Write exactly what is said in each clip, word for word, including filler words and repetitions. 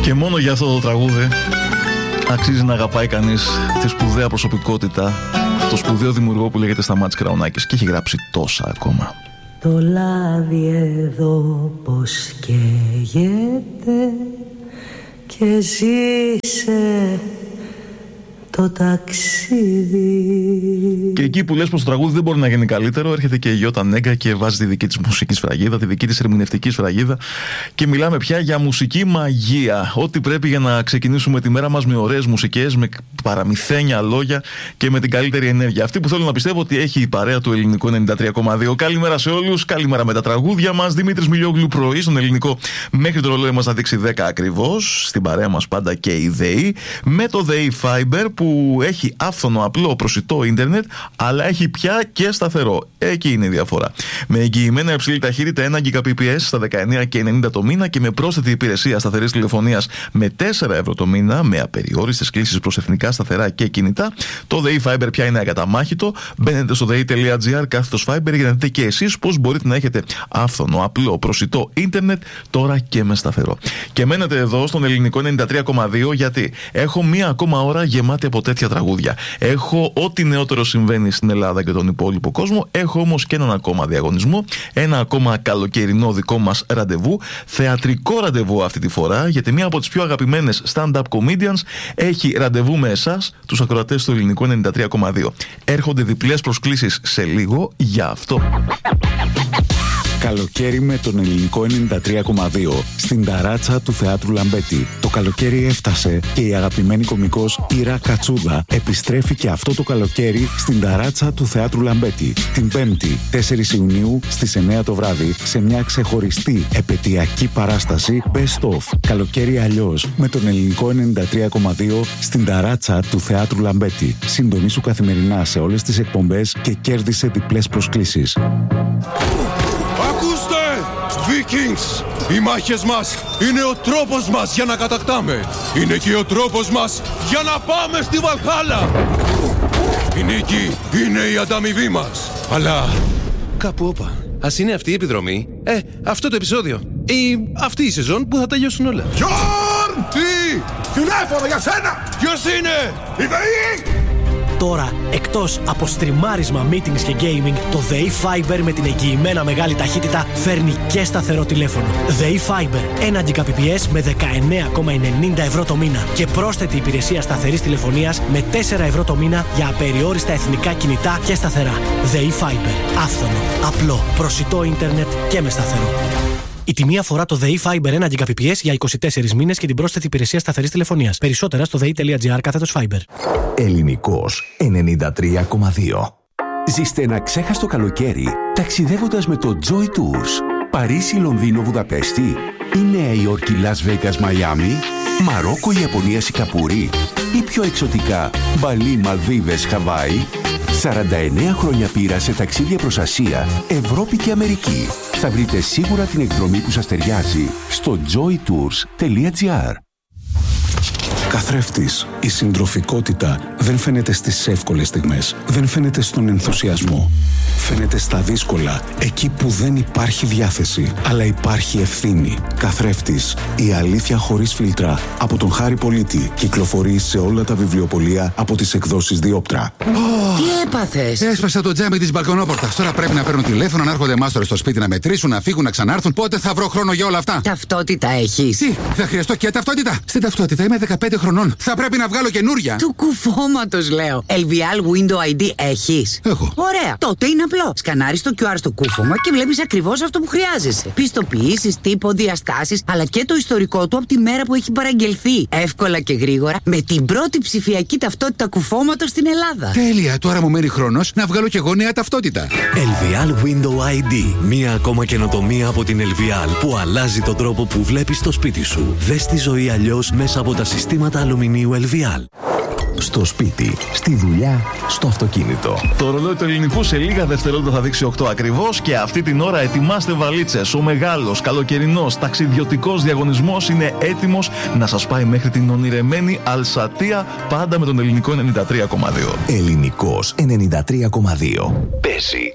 Και μόνο για αυτό το τραγούδι αξίζει να αγαπάει κανείς τη σπουδαία προσωπικότητα, το σπουδαίο δημιουργό που λέγεται Σταμάτης Κραουνάκης και έχει γράψει τόσα ακόμα. Το λάδι εδώ πως καίγεται και ζήσε το ταξίδι. Και εκεί που λες πως το τραγούδι δεν μπορεί να γίνει καλύτερο, έρχεται και η Γιώτα Νέγκα και βάζει τη δική της μουσική σφραγίδα, τη δική της ερμηνευτική σφραγίδα και μιλάμε πια για μουσική μαγεία. Ό,τι πρέπει για να ξεκινήσουμε τη μέρα μας με ωραίες μουσικές, με παραμυθένια λόγια και με την καλύτερη ενέργεια. Αυτή που θέλω να πιστεύω ότι έχει η παρέα του Ελληνικού ενενήντα τρία κόμμα δύο. Καλημέρα σε όλους, καλημέρα με τα τραγούδια μας. Δημήτρης Μιλιόγλου πρωί στον Ελληνικό μέχρι το ρολόι μας να δείξει δέκα ακριβώς. Στην παρέα μας πάντα και η ΔΕΗ με το ΔΕΗ Fiber που έχει άφθονο, απλό, προσιτό ίντερνετ, αλλά έχει πια και σταθερό. Εκεί είναι η διαφορά. Με εγγυημένα υψηλή ταχύτητα ένα Gbps στα δεκαεννιά και ενενήντα το μήνα και με πρόσθετη υπηρεσία σταθερής τηλεφωνίας με τέσσερα ευρώ το μήνα, με απεριόριστες κλήσεις προς εθνικά σταθερά και κινητά. Το ΔΕΗ Fiber πια είναι ακαταμάχητο. Μπαίνετε στο dei.gr κάθετος Fiber για να δείτε και εσείς πώς μπορείτε να έχετε άφθονο, απλό, προσιτό ίντερνετ τώρα και με σταθερό. Και μένετε εδώ στον Ελληνικό ενενήντα τρία κόμμα δύο γιατί έχω μία ακόμα ώρα γεμάτη από τέτοια τραγούδια. Έχω ό,τι νεότερο συμβαίνει στην Ελλάδα και τον υπόλοιπο κόσμο. Έχω όμως και έναν ακόμα διαγωνισμό. Ένα ακόμα καλοκαιρινό δικό μας ραντεβού. Θεατρικό ραντεβού αυτή τη φορά, γιατί μία από τις πιο αγαπημένες stand-up comedians έχει ραντεβού με εσάς, τους ακροατές του Ελληνικού ενενήντα τρία κόμμα δύο. Έρχονται διπλές προσκλήσεις σε λίγο για αυτό. Καλοκαίρι με τον Ελληνικό ενενήντα τρία κόμμα δύο στην ταράτσα του Θεάτρου Λαμπέτη. Το καλοκαίρι έφτασε και η αγαπημένη κωμικός Ήρα Κατσούδα επιστρέφει και αυτό το καλοκαίρι στην ταράτσα του Θεάτρου Λαμπέτη. Την Πέμπτη, τέσσερις Ιουνίου στις εννιά το βράδυ σε μια ξεχωριστή επαιτειακή παράσταση Best of. Καλοκαίρι αλλιώς με τον Ελληνικό ενενήντα τρία κόμμα δύο στην ταράτσα του Θεάτρου Λαμπέτη. Συντονίσου καθημερινά σε όλες τις εκπομπές και κέρδισε διπλές προσκλήσεις. Ακούστε, Vikings! Οι μάχες μας είναι ο τρόπος μας για να κατακτάμε. Είναι και ο τρόπος μας για να πάμε στη Βαλχάλα. Η νίκη είναι η ανταμοιβή μας. Αλλά κάπου όπα. Ας είναι αυτή η επιδρομή, ε, αυτό το επεισόδιο ή αυτή η σεζόν που θα τελειώσουν όλα. Γιον! Τι! Τηλέφωνο για σένα! Ποιος είναι? Η ΔΕΗ! Τώρα, εκτός από στριμάρισμα, meetings και gaming, το ΔΕΗ Fiber με την εγγυημένα μεγάλη ταχύτητα φέρνει και σταθερό τηλέφωνο. ΔΕΗ Fiber, ένα Gbps με δεκαεννιά κόμμα ενενήντα ευρώ το μήνα και πρόσθετη υπηρεσία σταθερής τηλεφωνίας με τέσσερα ευρώ το μήνα για απεριόριστα εθνικά κινητά και σταθερά. ΔΕΗ Fiber, άφθονο, απλό, προσιτό ίντερνετ και με σταθερό. Η τιμή αφορά το ΔΕΗ Fiber ένα Gbps για είκοσι τέσσερις μήνες και την πρόσθετη υπηρεσία σταθερής τηλεφωνίας. Περισσότερα στο dei.gr κάθετος Fiber. Ελληνικός ενενήντα τρία κόμμα δύο. Ζήστε ένα ξέχαστο καλοκαίρι ταξιδεύοντας με το Joy Tours. Παρίσι, Λονδίνο, Βουδαπέστη ή Νέα Υόρκη, Las Vegas, Μαϊάμι, Μαρόκο, Ιαπωνία, Σιγκαπούρη ή πιο εξωτικά Μπαλί, Μαλδίβες, Χαβάη. σαράντα εννέα χρόνια πείρα σε ταξίδια προς Ασία, Ευρώπη και Αμερική. Θα βρείτε σίγουρα την εκδρομή που σας ταιριάζει στο joy tours τελεία gr. Καθρέφτης, η συντροφικότητα δεν φαίνεται στις εύκολες στιγμές, δεν φαίνεται στον ενθουσιασμό. Φαίνεται στα δύσκολα, εκεί που δεν υπάρχει διάθεση, αλλά υπάρχει ευθύνη. Καθρέφτης, η αλήθεια χωρίς φίλτρα, από τον Χάρη Πολίτη, κυκλοφορεί σε όλα τα βιβλιοπωλεία από τις εκδόσεις Διόπτρα. Τι έπαθες? Έσπασα το τζάμι της μπαλκονόπορτας. Τώρα πρέπει να παίρνω τηλέφωνο, να έρχονται μάστορες στο σπίτι να μετρήσουν, να φύγουν, να ξανάρθουν. Πότε θα βρω χρόνο για όλα αυτά? Ταυτότητα έχεις? Τι, θα χρειαστώ και ταυτότητα? Στην ταυτότητα είμαι δεκαπέντε χρονών. Θα πρέπει να βγάλω καινούρια. Του κουφώματος λέω. ελ βι ελ Window άι ντι έχεις? Έχω. Ωραία. Τότε είναι απλό. Σκανάρεις το κιου αρ στο κούφωμα και βλέπεις ακριβώς αυτό που χρειάζεσαι. Πιστοποιήσεις, τύπο, διαστάσεις, αλλά και το ιστορικό του από τη μέρα που έχει παραγγελθεί. Εύκολα και γρήγορα με την πρώτη ψηφιακή ταυτότητα κουφώματος στην Ελλάδα. Τέλεια. Τώρα μου μένει χρόνος να βγάλω κι εγώ νέα ταυτότητα. ελ βι ελ Window άι ντι. Μία ακόμα καινοτομία από την ελ βι ελ που αλλάζει τον τρόπο που βλέπεις το σπίτι σου. Δες τη ζωή αλλιώς μέσα από τα συστήματα αλουμινίου ελ βι ελ. Στο σπίτι, στη δουλειά, στο αυτοκίνητο. Το ρολόι του Ελληνικού σε λίγα δευτερόλεπτα θα δείξει οκτώ ακριβώς και αυτή την ώρα ετοιμάστε βαλίτσες. Ο μεγάλος, καλοκαιρινός, ταξιδιωτικός διαγωνισμός είναι έτοιμος να σας πάει μέχρι την ονειρεμένη Αλσατία, πάντα με τον Ελληνικό ενενήντα τρία κόμμα δύο. Ελληνικός ενενήντα τρία κόμμα δύο. Παίζει τα τραγούδια.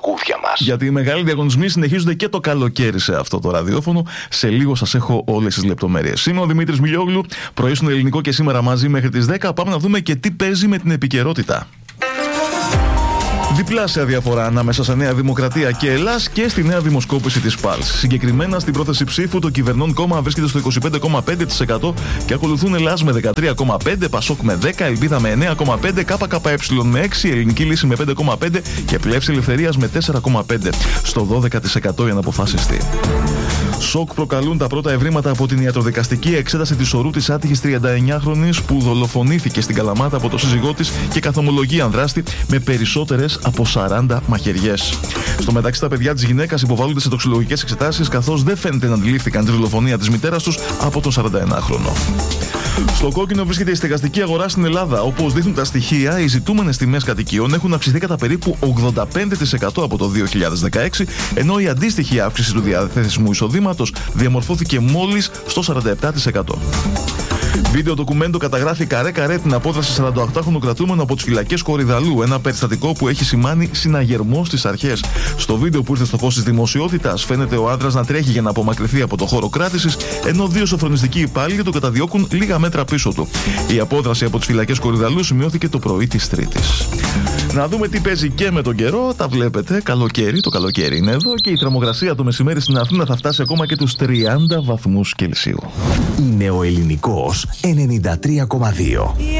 τραγούδια μας. Γιατί οι μεγάλοι διαγωνισμοί συνεχίζονται και το καλοκαίρι σε αυτό το ραδιόφωνο. Σε λίγο σας έχω όλες τις λεπτομέρειες. Είμαι ο Δημήτρης Μιλιόγλου, πρωί στον Ελληνικό και σήμερα μαζί μέχρι τις δέκα. Πάμε να δούμε και τι παίζει με την επικαιρότητα. Διπλάσια διαφορά ανάμεσα σε Νέα Δημοκρατία και Ελλάς και στη νέα δημοσκόπηση της Πάλς. Συγκεκριμένα στην πρόθεση ψήφου το κυβερνών κόμμα βρίσκεται στο είκοσι πέντε κόμμα πέντε τοις εκατό και ακολουθούν Ελλάς με δεκατρία κόμμα πέντε τοις εκατό, Πασόκ με δέκα τοις εκατό, Ελπίδα με εννέα κόμμα πέντε τοις εκατό, ΚΚΕ με έξι τοις εκατό, Ελληνική Λύση με πέντε κόμμα πέντε τοις εκατό και Πλεύση Ελευθερίας με τέσσερα κόμμα πέντε τοις εκατό. Στο δώδεκα τοις εκατό για να αποφασιστεί. Σοκ προκαλούν τα πρώτα ευρήματα από την ιατροδικαστική εξέταση της ορού της άτυχης τριανταεννιάχρονης που δολοφονήθηκε στην Καλαμάτα από το σύζυγό της και καθομολογεί ανδράστη με περισσότερες από σαράντα μαχαιριές. Στο μεταξύ, τα παιδιά της γυναίκας υποβάλλονται σε τοξικολογικές εξετάσεις, καθώς δεν φαίνεται να αντιλήφθηκαν τη δολοφονία της μητέρας τους από τον σαρανταεννάχρονο. Στο κόκκινο βρίσκεται η στεγαστική αγορά στην Ελλάδα. Όπως δείχνουν τα στοιχεία, οι ζητούμενες τιμές κατοικιών έχουν αυξηθεί κατά περίπου ογδόντα πέντε τοις εκατό από το δύο χιλιάδες δεκαέξι, ενώ η αντίστοιχη αύξηση του διαθέσιμου εισοδήματος διαμορφώθηκε μόλις στο σαράντα επτά τοις εκατό. Βίντεο ντοκουμέντο καταγράφει καρέ-καρέ την απόδραση σαρανταοκτάχρονου κρατούμενου από τις φυλακές Κορυδαλού, ένα περιστατικό που έχει σημάνει συναγερμό στις αρχές. Στο βίντεο που ήρθε στο φως της δημοσιότητας, φαίνεται ο άντρας να τρέχει για να απομακρυνθεί από το χώρο κράτησης, ενώ δύο σοφρονιστικοί υπάλληλοι τον καταδιώκουν λίγα μέτρα πίσω του. Η απόδραση από τις φυλακές Κορυδαλού σημειώθηκε το πρωί της Τρίτης. Να δούμε τι παίζει και με τον καιρό. Τα βλέπετε, καλοκαίρι, το καλοκαίρι είναι εδώ και η θερμοκρασία το μεσημέρι στην Αθήνα θα φτάσει ακόμα και τους τριάντα βαθμούς Κελσίου. Είναι ο Ελληνικός ενενήντα τρία κόμμα δύο.